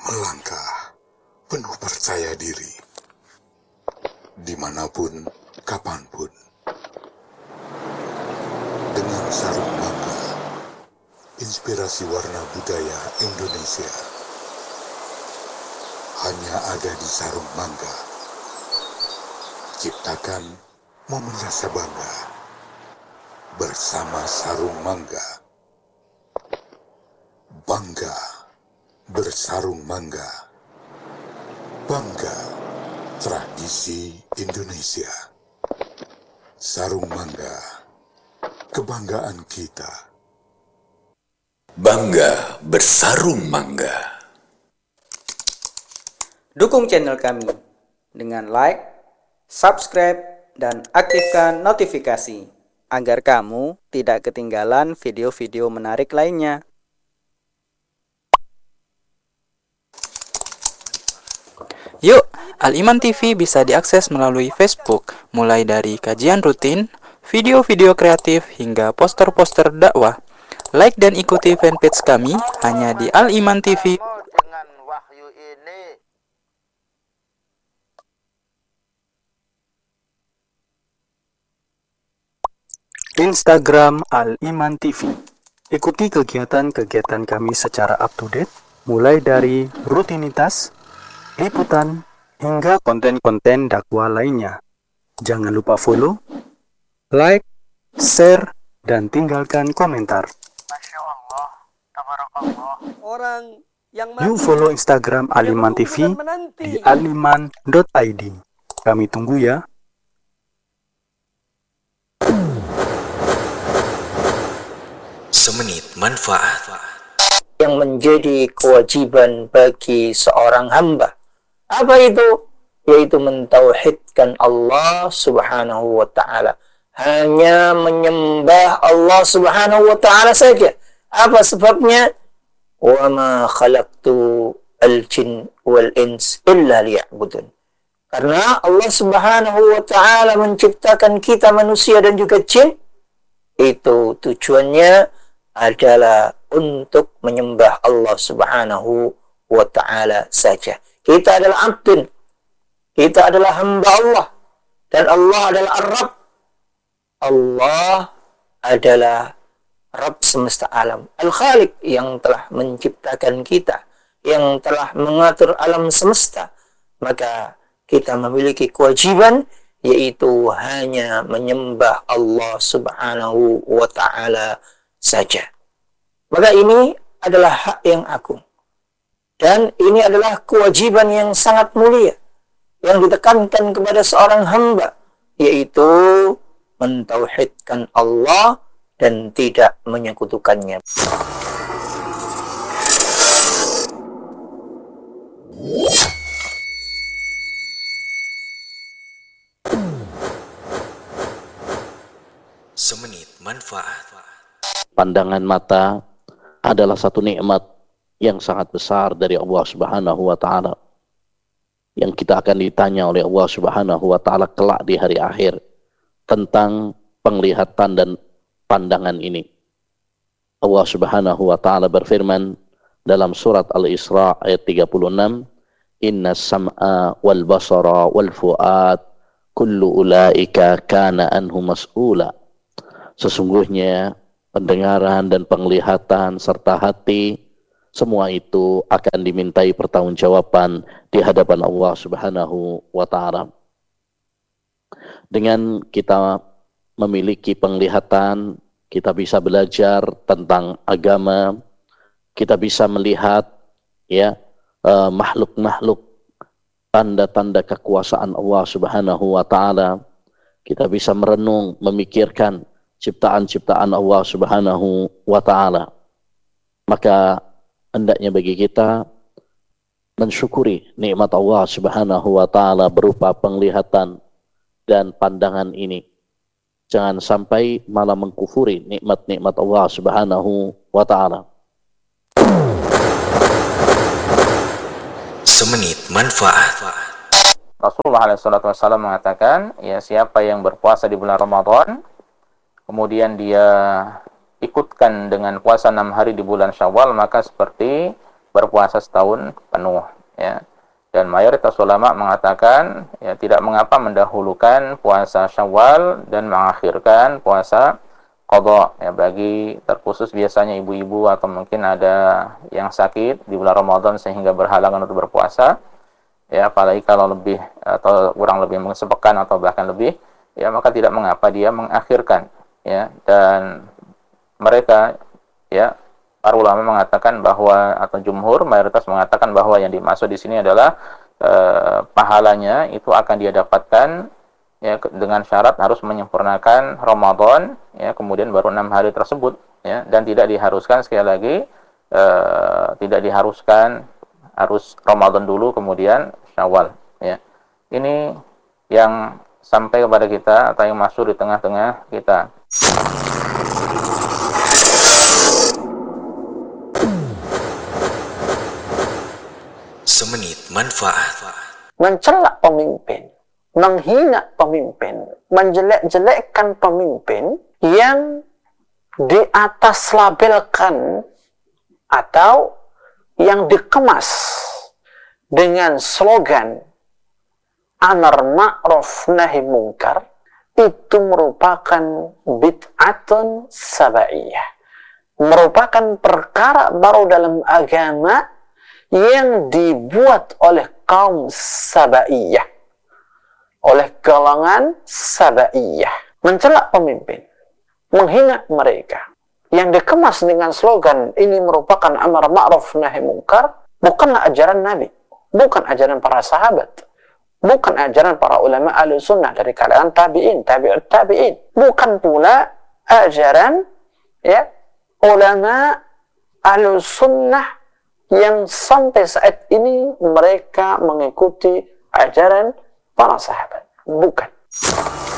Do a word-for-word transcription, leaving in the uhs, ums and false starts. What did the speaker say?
melangkah penuh percaya diri, dimanapun, kapanpun, dengan sarung mangga, inspirasi warna budaya Indonesia, hanya ada di sarung mangga. Ciptakan momen rasa bangga bersama sarung mangga. Bangga bersarung mangga. Bangga tradisi Indonesia. Sarung mangga, kebanggaan kita. Bangga bersarung mangga. Dukung channel kami dengan like, subscribe, dan aktifkan notifikasi agar kamu tidak ketinggalan video-video menarik lainnya. Yuk, Al-Iman T V bisa diakses melalui Facebook, mulai dari kajian rutin, video-video kreatif, hingga poster-poster dakwah. Like dan ikuti fanpage kami hanya di Al-Iman T V. Dengan wahyu ini Instagram Al-Iman T V. Ikuti kegiatan-kegiatan kami secara up-to-date, mulai dari rutinitas, liputan, hingga konten-konten dakwah lainnya. Jangan lupa follow, like, share, dan tinggalkan komentar. Masya Allah, tabarakallah. Orang yang Yuk follow Instagram Al-Iman T V di aliman dot i d. Kami tunggu ya. Semenit manfaat. Yang menjadi kewajiban bagi seorang hamba. Apa itu? Yaitu mentauhidkan Allah subhanahu wa ta'ala. Hanya menyembah Allah subhanahu wa ta'ala saja. Apa sebabnya? Wa ma khalaqtu al-jin wal-ins illa liya'budun. Karena Allah subhanahu wa ta'ala menciptakan kita manusia dan juga jin. Itu tujuannya adalah untuk menyembah Allah subhanahu wa ta'ala saja. Kita adalah abdun. Kita adalah hamba Allah. Dan Allah adalah Ar-Rabb. Allah adalah Rabb semesta alam. Al-Khaliq yang telah menciptakan kita. Yang telah mengatur alam semesta. Maka kita memiliki kewajiban yaitu hanya menyembah Allah subhanahu wa ta'ala saja. Maka ini adalah hak yang agung. Dan ini adalah kewajiban yang sangat mulia yang ditekankan kepada seorang hamba, yaitu mentauhidkan Allah dan tidak menyekutukannya. Semenit manfaat. Pandangan mata adalah satu nikmat yang sangat besar dari Allah Subhanahu wa taala. Yang kita akan ditanya oleh Allah Subhanahu wa taala kelak di hari akhir tentang penglihatan dan pandangan ini. Allah Subhanahu wa taala berfirman dalam surat Al-Isra ayat tiga puluh enam, "Inna sam'a wal basara wal fuad kullu ulaika kana anhu mas'ula." Sesungguhnya pendengaran dan penglihatan serta hati, semua itu akan dimintai pertanggungjawaban di hadapan Allah Subhanahu wa taala. Dengan kita memiliki penglihatan, kita bisa belajar tentang agama, kita bisa melihat ya uh, makhluk-makhluk, tanda-tanda kekuasaan Allah Subhanahu wa taala. Kita bisa merenung, memikirkan ciptaan-ciptaan Allah Subhanahu wa taala. Maka hendaknya bagi kita mensyukuri nikmat Allah Subhanahu wa taala berupa penglihatan dan pandangan ini. Jangan sampai malah mengkufuri nikmat-nikmat Allah Subhanahu wa taala. Semenit manfaat. Rasulullah shallallahu alaihi wasallam mengatakan, ya siapa yang berpuasa di bulan Ramadan, kemudian dia ikutkan dengan puasa enam hari di bulan Syawal, maka seperti berpuasa setahun penuh, ya. Dan mayoritas ulama mengatakan ya tidak mengapa mendahulukan puasa Syawal dan mengakhirkan puasa qadha, ya, bagi terkhusus biasanya ibu-ibu atau mungkin ada yang sakit di bulan Ramadan sehingga berhalangan untuk berpuasa, ya, apalagi kalau lebih atau kurang lebih sepekan atau bahkan lebih, ya, maka tidak mengapa dia mengakhirkan, ya. Dan mereka, ya, para ulama mengatakan bahwa, atau jumhur mayoritas mengatakan bahwa yang dimaksud di sini adalah e, pahalanya itu akan dia dapatkan, ya, dengan syarat harus menyempurnakan Ramadan, ya, kemudian baru enam hari tersebut, ya, dan tidak diharuskan, sekali lagi e, tidak diharuskan harus Ramadan dulu kemudian Syawal, ya. Ini yang sampai kepada kita atau yang masuk di tengah-tengah kita. Semenit manfaat. Mencela pemimpin, menghina pemimpin, menjelek-jelekkan pemimpin yang di atas labelkan atau yang dikemas dengan slogan amar ma'ruf nahi munkar, itu merupakan bid'atun sabaiyah, merupakan perkara baru dalam agama yang dibuat oleh kaum sabaiyah, oleh golongan sabaiyah. Mencela pemimpin, menghina mereka, yang dikemas dengan slogan ini merupakan amar ma'ruf nahi munkar, bukanlah ajaran Nabi, bukan ajaran para sahabat, bukan ajaran para ulama ahli sunnah dari kalangan tabi'in, tabi'ut tabi'in, bukan pula ajaran, ya, ulama ahli sunnah yang sampai saat ini mereka mengikuti ajaran para sahabat. Bukan.